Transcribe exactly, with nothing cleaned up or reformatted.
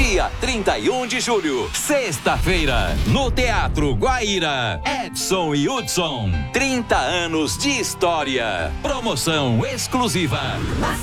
dia trinta e um de julho, sexta-feira, no Teatro Guaíra, Edson e Hudson, trinta anos de história. Promoção exclusiva.